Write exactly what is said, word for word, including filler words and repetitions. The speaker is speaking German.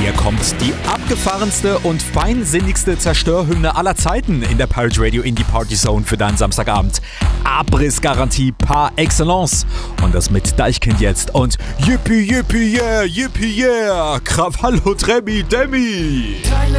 Hier kommt die abgefahrenste und feinsinnigste Zerstörhymne aller Zeiten in der Pirate Radio Indie Party Zone für deinen Samstagabend. Abrissgarantie par excellence. Und das mit Deichkind jetzt und Yippie Yippie Yeah, Yippie Yeah, Krawall und Remi Demi.